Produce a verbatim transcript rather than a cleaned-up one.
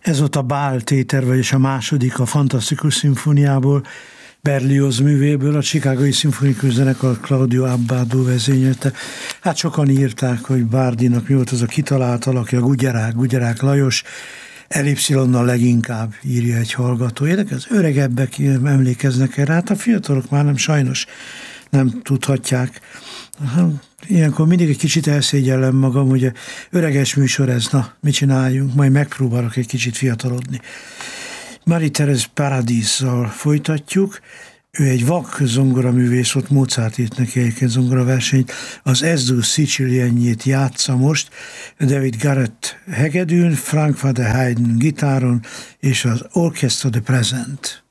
Ez volt a Bál téter, vagyis a második a Fantasztikus szimfóniából, Berlioz művéből, a Chicagói Szimfonikus Zenekar Claudio Abbado vezényelte. Hát sokan írták, hogy Bardinak mi volt az a kitalált alakja, Gugyarák, Gugyarák Lajos, elipszilonnal leginkább írja egy hallgató. Érdekes, az öregebbek emlékeznek erre, hát a fiatalok már nem, sajnos nem tudhatják. Ilyenkor mindig egy kicsit elszégyellem magam, hogy öreges műsor ez, na, mit csináljunk, majd megpróbálok egy kicsit fiatalodni. Marie-Thérèse Paradisszal folytatjuk. Ő egy vak zongoraművész volt, Mozart írt neki egyébként zongoraversenyt. Az Esdu Sicilienjét játsza most, David Garrett hegedűn, Frank van der Heyden gitáron, és az Orchestra de Present.